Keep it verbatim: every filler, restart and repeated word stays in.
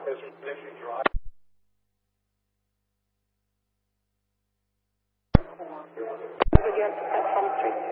As we literally drive. Again, at Plum Street.